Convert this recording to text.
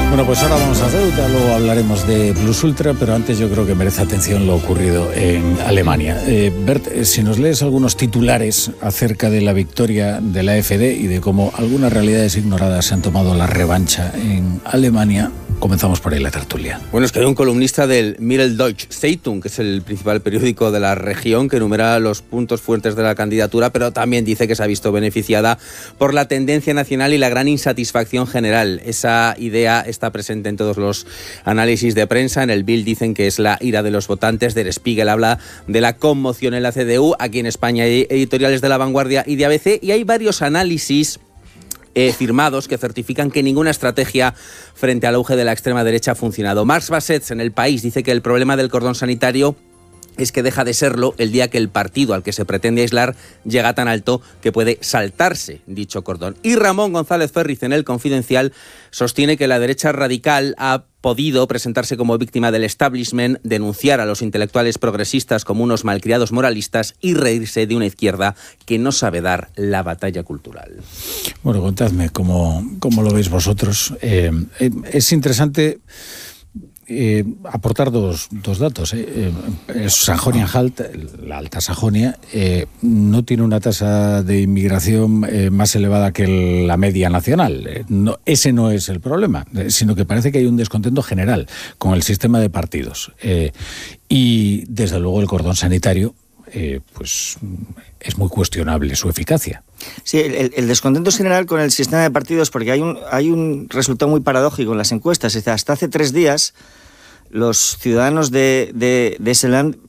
Bueno, pues ahora vamos a Ceuta, luego hablaremos de Plus Ultra, pero antes yo creo que merece atención lo ocurrido en Alemania. Bert, si nos lees algunos titulares acerca de la victoria de la AfD y de cómo algunas realidades ignoradas se han tomado la revancha en Alemania, comenzamos por ahí la tertulia. Bueno, es que hay un columnista del Mitteldeutsche Zeitung, que es el principal periódico de la región, que enumera los puntos fuertes de la candidatura, pero también dice que se ha visto beneficiada por la tendencia nacional y la gran insatisfacción general. Esa idea está presente en todos los análisis de prensa. En el Bild dicen que es la ira de los votantes. Der Spiegel habla de la conmoción en la CDU. Aquí en España hay editoriales de La Vanguardia y de ABC, y hay varios análisis firmados que certifican que ninguna estrategia frente al auge de la extrema derecha ha funcionado. Marx Bassets en El País dice que el problema del cordón sanitario es que deja de serlo el día que el partido al que se pretende aislar llega tan alto que puede saltarse dicho cordón. Y Ramón González Ferriz en El Confidencial sostiene que la derecha radical ha podido presentarse como víctima del establishment, denunciar a los intelectuales progresistas como unos malcriados moralistas y reírse de una izquierda que no sabe dar la batalla cultural. Bueno, contadme cómo lo veis vosotros. Es interesante aportar dos datos. Sajonia-Anhalt, la Alta Sajonia, no tiene una tasa de inmigración más elevada que la media nacional. Ese no es el problema, sino que parece que hay un descontento general con el sistema de partidos. Y desde luego el cordón sanitario pues es muy cuestionable su eficacia. Sí, el descontento es general con el sistema de partidos porque hay un resultado muy paradójico en las encuestas. Hasta hace 3 días los ciudadanos de ese land